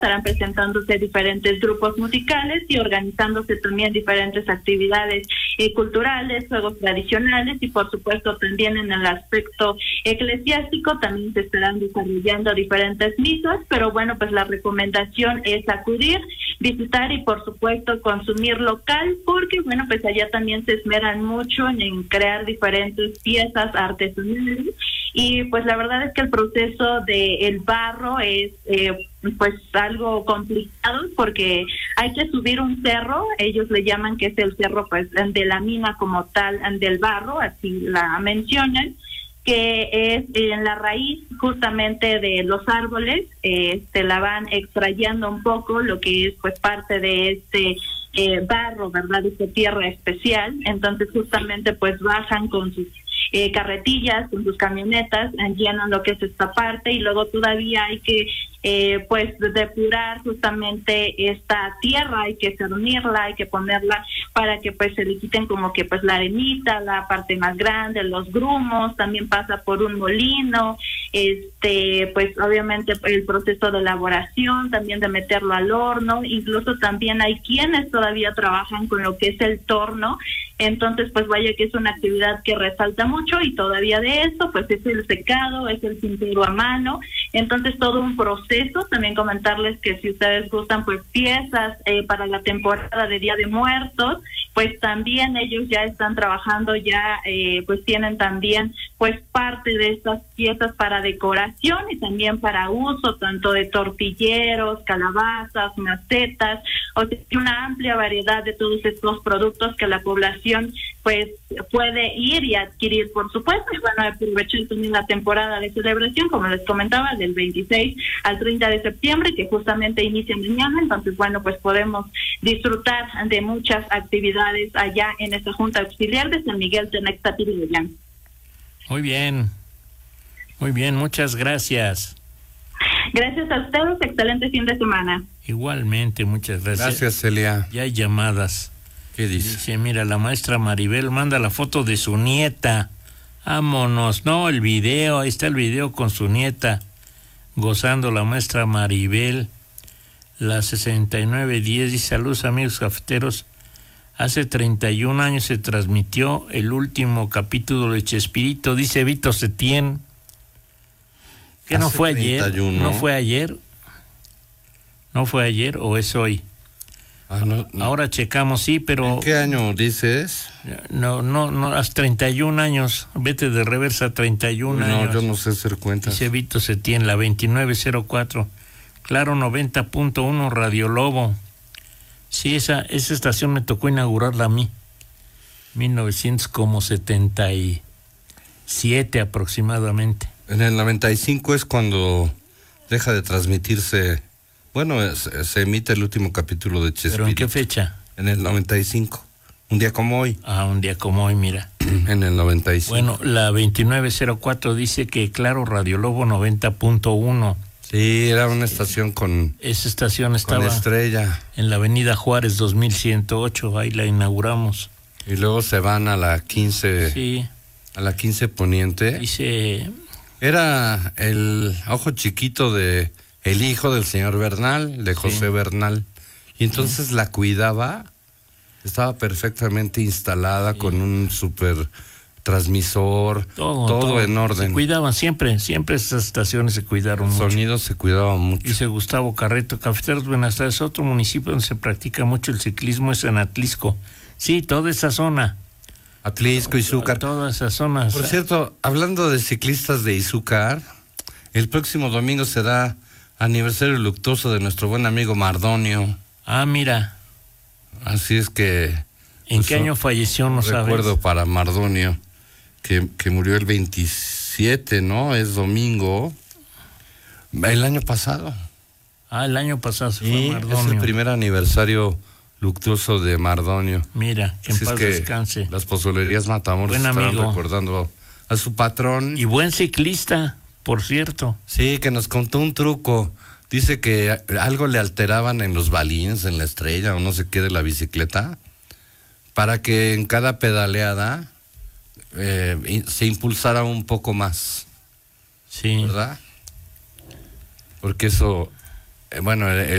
estarán presentándose diferentes grupos musicales y organizándose también diferentes actividades culturales, juegos tradicionales y por supuesto también en el aspecto eclesiástico también se estarán desarrollando diferentes misas, pero bueno, pues la recomendación es acudir, visitar y por supuesto consumir local, porque bueno, pues allá también se esmeran mucho en crear diferentes piezas artesanales y pues la verdad es que el proceso del barro es pues algo complicado porque hay que subir un cerro, ellos le llaman que es el cerro pues de la mina como tal del barro, así la mencionan, que es en la raíz justamente de los árboles, se la van extrayendo un poco lo que es pues parte de este barro, ¿verdad? Esta tierra especial, entonces justamente pues bajan con sus carretillas, con sus camionetas, llenan lo que es esta parte y luego todavía hay que pues depurar justamente esta tierra, hay que cernirla, hay que ponerla para que pues se le quiten como que pues la arenita, la parte más grande, los grumos, también pasa por un molino, pues obviamente el proceso de elaboración, también de meterlo al horno, incluso también hay quienes todavía trabajan con lo que es el torno, entonces pues vaya que es una actividad que resalta mucho y todavía de eso pues es el secado, es el tintero a mano, entonces todo un proceso. También comentarles que si ustedes gustan pues piezas para la temporada de Día de Muertos, pues también ellos ya están trabajando, ya pues tienen también pues parte de estas piezas para decoración y también para uso tanto de tortilleros, calabazas, macetas, o sea, una amplia variedad de todos estos productos que la población pues puede ir y adquirir, por supuesto, y bueno, aprovechar también la temporada de celebración, como les comentaba, del 26 al 30 de septiembre, que justamente inicia mañana, entonces bueno, pues podemos disfrutar de muchas actividades allá en esta Junta Auxiliar de San Miguel Tenectapilillán. Muy bien, muchas gracias. Gracias a ustedes, excelente fin de semana. Igualmente, muchas gracias. Gracias, Celia. Ya hay llamadas. ¿Qué dice? Dice, mira, la maestra Maribel manda la foto de su nieta. Vámonos, no, el video, ahí está el video con su nieta, gozando la maestra Maribel. La 6910 dice, saludos amigos cafeteros. Hace 31 años se transmitió el último capítulo de Chespirito, dice Vito Setién. ¿Qué no fue 31. Ayer? ¿No fue ayer? ¿No fue ayer o es hoy? No. Ahora checamos, sí, pero... ¿En qué año dices? No, hace 31 años. Vete de reversa, 31 años. No, yo no sé hacer cuentas. Dice Vito Setién, la 2904. Claro, 90.1 Radio Lobo. Sí, esa estación me tocó inaugurarla a mí. 1977 aproximadamente. En el 95 es cuando deja de transmitirse... Bueno, se emite el último capítulo de Chespirito. ¿Pero en qué fecha? En el 95. Un día como hoy. Un día como hoy, mira. En el 95. Bueno, la 2904 dice que Claro, Radio Lobo 90.1. Sí, era una estación con... Esa estación estaba... Con estrella. En la Avenida Juárez 2108, ahí la inauguramos. Y luego se van a la 15... Sí. A la 15 Poniente. Dice... Era el ojo chiquito de... El hijo del señor Bernal, de José Bernal. Y entonces la cuidaba, estaba perfectamente instalada con un super transmisor, todo en orden. Se cuidaban siempre esas estaciones se cuidaron mucho. El sonido se cuidaba mucho. Dice Gustavo Carreto, cafeteros, buenas tardes. Otro municipio donde se practica mucho el ciclismo es en Atlisco. Sí, toda esa zona. Atlisco, Izúcar. Todas esas zonas. Por cierto, hablando de ciclistas de Izúcar, el próximo domingo será aniversario luctuoso de nuestro buen amigo Mardonio. Mira. Así es que... ¿En qué año falleció, no sabes? Recuerdo para Mardonio, que murió el 27, ¿no? Es domingo. El año pasado. El año pasado se fue Mardonio. Es el primer aniversario luctuoso de Mardonio. Mira, que en paz descanse. Las pozolerías Matamoros estaban recordando a su patrón. Y buen ciclista, por cierto. Sí, que nos contó un truco. Dice que algo le alteraban en los balines, en la estrella o no sé qué de la bicicleta, para que en cada pedaleada se impulsara un poco más. Sí. ¿Verdad? Porque eso, bueno,